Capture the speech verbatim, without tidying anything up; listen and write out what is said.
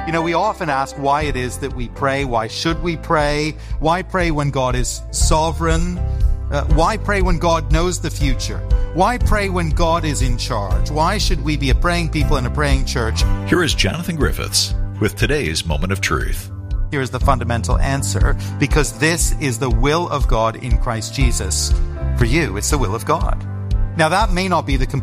You know, we often ask why it is that we pray. Why should we pray? Why pray when God is sovereign? Uh, why pray when God knows the future? Why pray when God is in charge? Why should we be a praying people in a praying church? Here is Jonathan Griffiths with today's Moment of Truth. Here is the fundamental answer, because this is the will of God in Christ Jesus. For you, it's the will of God. Now, that may not be the complete